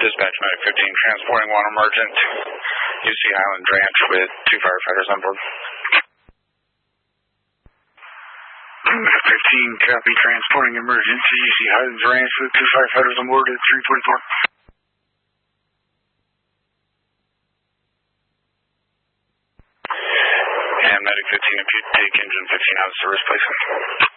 Dispatch Medic 15, transporting one emergent. UC Highland Ranch with 2 firefighters on board. 15, copy, transporting emergency. UC Highlands Ranch with 2 firefighters on board at 344. And Medic 15, if you take engine 15 out of service, please.